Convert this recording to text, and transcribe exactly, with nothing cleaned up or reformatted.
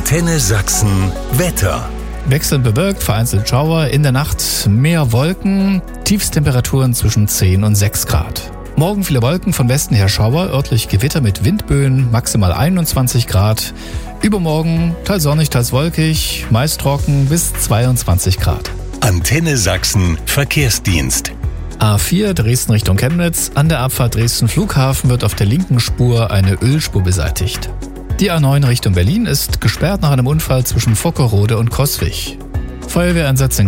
Antenne Sachsen Wetter. Wechselnd bewölkt, vereinzelt Schauer, in der Nacht mehr Wolken, Tiefstemperaturen zwischen zehn und sechs Grad. Morgen viele Wolken, von Westen her Schauer, örtlich Gewitter mit Windböen, maximal einundzwanzig Grad. Übermorgen teils sonnig, teils wolkig, meist trocken bis zweiundzwanzig Grad. Antenne Sachsen Verkehrsdienst. A vier Dresden Richtung Chemnitz. An der Abfahrt Dresden Flughafen wird auf der linken Spur eine Ölspur beseitigt. Die A neun Richtung Berlin ist gesperrt nach einem Unfall zwischen Vockerode und Coswig. Feuerwehreinsätze in